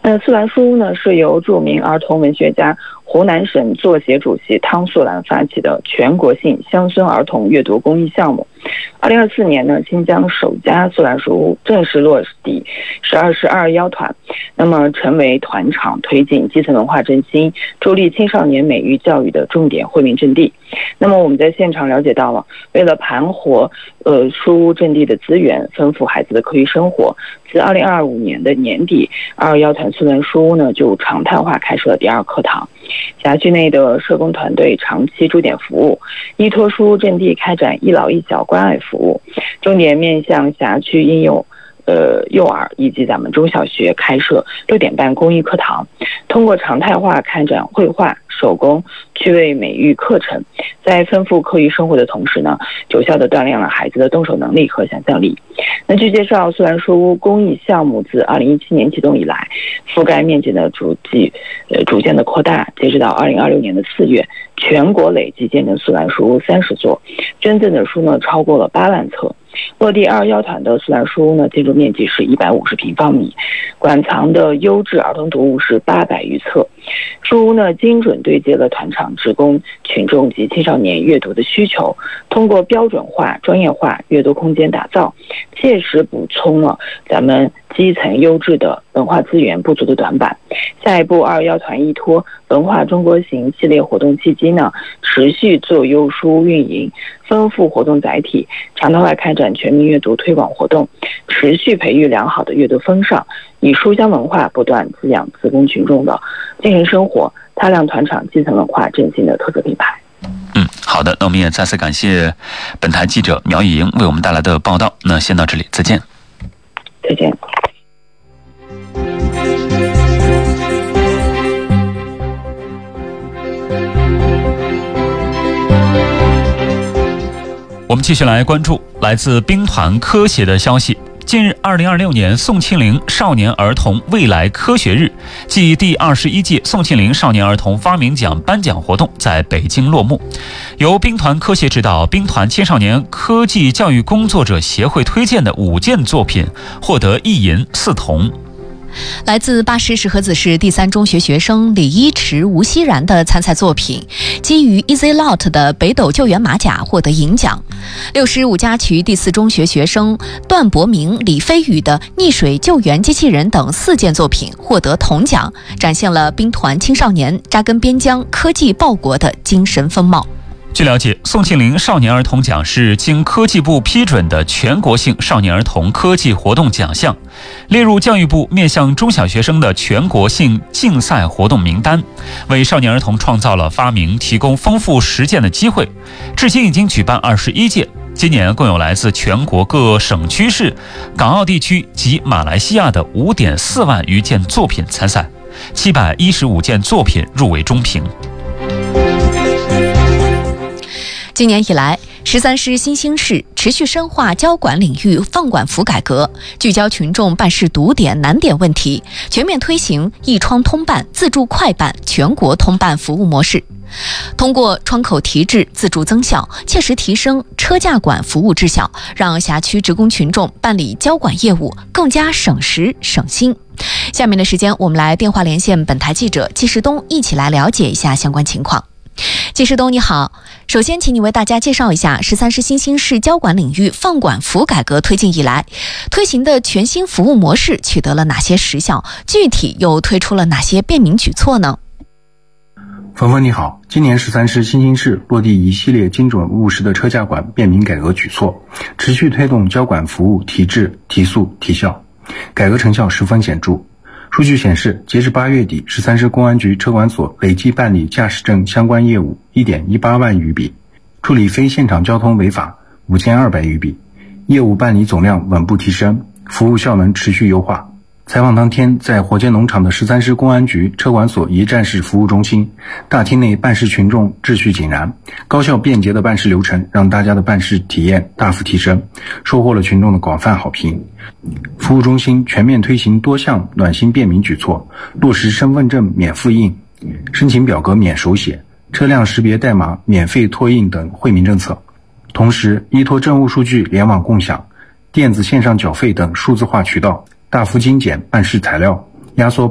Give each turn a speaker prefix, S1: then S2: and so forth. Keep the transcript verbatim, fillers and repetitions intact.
S1: 那素兰书屋呢，是由著名儿童文学家、湖南省作协主席汤素兰发起的全国性乡村儿童阅读公益项目。二零二四年呢，新疆首家素兰书屋正式落地，是二十二幺团，那么成为团场推进基层文化振兴、助力青少年美育教育的重点惠民阵地。那么我们在现场了解到了，为了盘活呃书屋阵地的资源，丰富孩子的课余生活，自二零二五年的年底，二二幺团素兰书屋呢就常态化开设了第二课堂。辖区内的社工团队长期驻点服务，依托书屋阵地开展一老一小关爱服务，重点面向辖区婴幼呃幼儿以及咱们中小学开设六点半公益课堂，通过常态化开展绘画、手工、趣味美育课程，在丰富课余生活的同时呢，有效地锻炼了孩子的动手能力和想象力。那据介绍，素兰书屋公益项目自二零一七年启动以来，覆盖面积呢逐季呃逐渐的扩大，截止到二零二六年的四月，全国累计建成素兰书屋三十座，捐赠的书呢超过了八万册。落地二幺团的素兰书屋呢，建筑面积是一百五十平方米，馆藏的优质儿童读物是八百余册。书屋呢，精准对接了团场职工、群众及青少年阅读的需求，通过标准化、专业化阅读空间打造，切实补充了咱们基层优质的文化资源不足的短板。下一步，二幺团依托文化中国行系列活动契机呢，持续做优书屋运营，丰富活动载体，常态化开展全民阅读推广活动，持续培育良好的阅读风尚，以书香文化不断滋养职工群众的精神生活，踏亮团场基层文化振兴的特色品牌。
S2: 嗯，好的，那我们也再次感谢本台记者苗以莹为我们带来的报道。那先到这里，再见。
S1: 再见。
S2: 我们继续来关注来自兵团科协的消息。近日，二零二六年宋庆龄少年儿童未来科学日暨第二十一届宋庆龄少年儿童发明奖颁奖活动在北京落幕。由兵团科协指导，兵团青少年科技教育工作者协会推荐的五件作品获得一银四铜。
S3: 来自巴什石河子市第三中学学生李一池、吴熙然的参赛作品，基于 Easy Lot 的北斗救援马甲获得银奖。六十五家渠第四中学学生段博明、李飞宇的溺水救援机器人等四件作品获得铜奖，展现了兵团青少年扎根边疆、科技报国的精神风貌。
S2: 据了解，宋庆龄少年儿童奖是经科技部批准的全国性少年儿童科技活动奖项，列入教育部面向中小学生的全国性竞赛活动名单，为少年儿童创造了发明提供丰富实践的机会。至今已经举办二十一届，今年共有来自全国各省区市、港澳地区及马来西亚的 五点四万余件作品参赛，七百一十五件作品入围中评。
S3: 今年以来，十三师新兴市持续深化交管领域放管服改革，聚焦群众办事堵点难点问题，全面推行一窗通办、自助快办全国通办服务模式。通过窗口提质、自助增效，切实提升车驾管服务质效，让辖区职工群众办理交管业务更加省时省心。下面的时间，我们来电话连线本台记者季世东，一起来了解一下相关情况。季世东你好，首先请你为大家介绍一下十三师新兴市交管领域放管服改革推进以来，推行的全新服务模式取得了哪些实效，具体又推出了哪些便民举措呢？
S4: 冯冯你好，今年十三师新兴市落地一系列精准务实的车驾管便民改革举措，持续推动交管服务提质、提速、提效，改革成效十分显著。数据显示，截至八月底，十三师公安局车管所累计办理驾驶证相关业务 一点一八万余笔，处理非现场交通违法五千二百余笔，业务办理总量稳步提升，服务效能持续优化。采访当天，在火箭农场的十三师公安局车管所一站式服务中心大厅内，办事群众秩序井然，高效便捷的办事流程让大家的办事体验大幅提升，收获了群众的广泛好评。服务中心全面推行多项暖心便民举措，落实身份证免复印、申请表格免手写、车辆识别代码免费拓印等惠民政策。同时，依托政务数据联网共享、电子线上缴费等数字化渠道，大幅精简办事材料，压缩